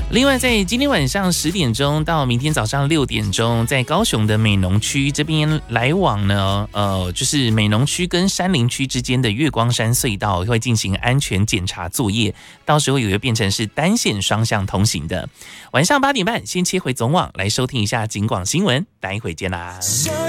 另外，在今天晚上10点钟到明天早上6点钟，在高雄的美浓区这边来往呢，就是美浓区跟山林区之间的月光山隧道会进行安全检查作业，到时候也会变成是单线双向通行的。晚上8点半，先切回总网来收听一下警广新闻，待会见啦。